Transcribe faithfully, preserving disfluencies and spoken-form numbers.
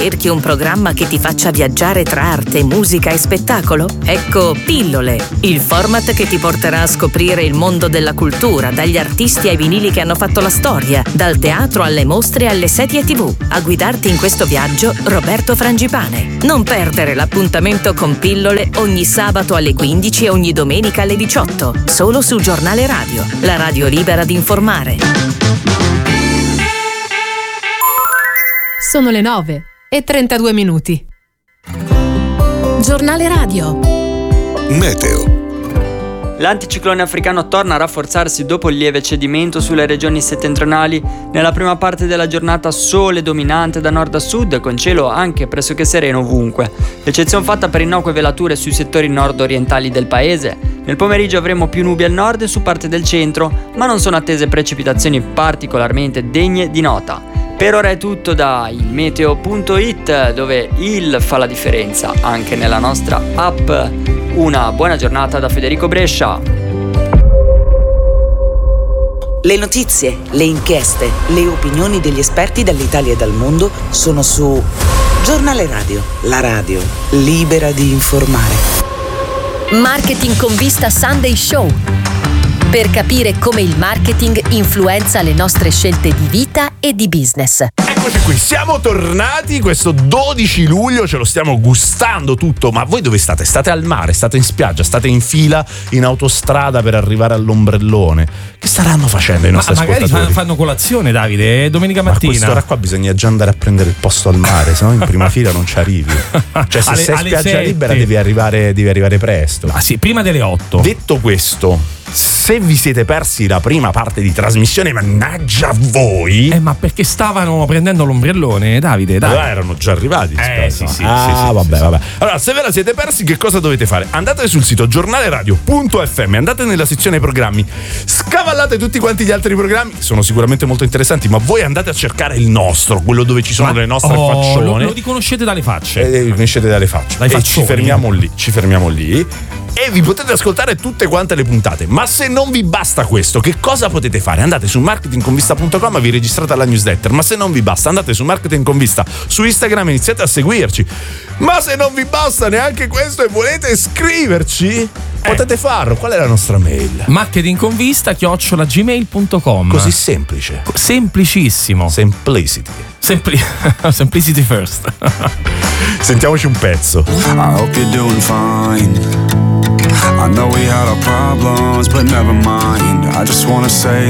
Cerchi un programma che ti faccia viaggiare tra arte, musica e spettacolo? Ecco Pillole, il format che ti porterà a scoprire il mondo della cultura, dagli artisti ai vinili che hanno fatto la storia, dal teatro alle mostre alle serie tivù. A guidarti in questo viaggio, Roberto Frangipane. Non perdere l'appuntamento con Pillole ogni sabato alle quindici e ogni domenica alle diciotto, solo su Giornale Radio, la radio libera di informare. Sono le nove e trentadue minuti. Giornale Radio. Meteo. L'anticiclone africano torna a rafforzarsi dopo il lieve cedimento sulle regioni settentrionali. Nella prima parte della giornata sole dominante da nord a sud, con cielo anche pressoché sereno ovunque. Eccezione fatta per innocue velature sui settori nord-orientali del paese. Nel pomeriggio avremo più nubi al nord e su parte del centro, ma non sono attese precipitazioni particolarmente degne di nota. Per ora è tutto da il meteo punto it, dove il fa la differenza anche nella nostra app. Una buona giornata da Federico Brescia. Le notizie, le inchieste, le opinioni degli esperti dall'Italia e dal mondo sono su Giornale Radio, la radio libera di informare. Marketing con vista Sunday Show. Per capire come il marketing influenza le nostre scelte di vita e di business. Eccoci qui, siamo tornati questo dodici luglio, ce lo stiamo gustando tutto, ma voi dove state? State al mare, state in spiaggia, state in fila in autostrada per arrivare all'ombrellone. Che staranno facendo i nostri ma ascoltatori? Magari fanno colazione, Davide, è domenica mattina. Ma quest'ora qua bisogna già andare a prendere il posto al mare, se no in prima fila non ci arrivi. Cioè se alle, sei in spiaggia sette. Libera devi arrivare, devi arrivare presto. Ah sì, prima delle otto. Detto questo, se vi siete persi la prima parte di trasmissione, mannaggia a voi. Eh, ma perché stavano prendendo l'ombrellone, Davide? Dai. Allora, erano già arrivati. Eh, sì, sì, ah, sì, sì, vabbè, sì, vabbè. Allora, se ve la siete persi, che cosa dovete fare? Andate sul sito giornaleradio punto effe emme, andate nella sezione programmi, scavallate tutti quanti gli altri programmi, che sono sicuramente molto interessanti, ma voi andate a cercare il nostro, quello dove ci sono ma, le nostre oh, faccione. Lo, lo riconoscete dalle facce. Eh, riconoscete dalle facce. Dai e faccioni. ci fermiamo lì, ci fermiamo lì. E vi potete ascoltare tutte quante le puntate. Ma se non vi basta questo, che cosa potete fare? Andate su marketing con vista punto com e vi registrate alla newsletter. Ma se non vi basta, andate su Marketing con Vista su Instagram e iniziate a seguirci. Ma se non vi basta neanche questo e volete scriverci, eh. potete farlo. Qual è la nostra mail? marketingconvista chiocciola gmail punto com. Così semplice. Semplicissimo. Simplicity. Sempli- Simplicity first. Sentiamoci un pezzo. I hope you're doing fine. I know we had our problems, but never mind. I just wanna say